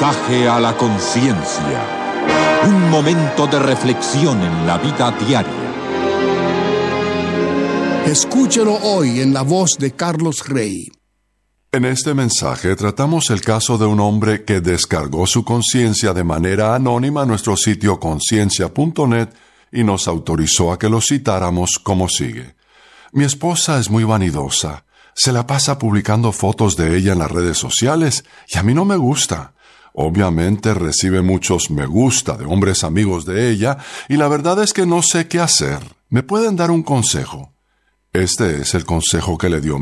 Mensaje a la conciencia. Un momento de reflexión en la vida diaria. Escúchelo hoy en la voz de Carlos Rey. En este mensaje tratamos el caso de un hombre que descargó su conciencia de manera anónima a nuestro sitio conciencia.net y nos autorizó a que lo citáramos como sigue. Mi esposa es muy vanidosa. Se la pasa publicando fotos de ella en las redes sociales y a mí no me gusta. Obviamente recibe muchos me gusta de hombres amigos de ella y la verdad es que no sé qué hacer. ¿Me pueden dar un consejo? Este es el consejo que le dio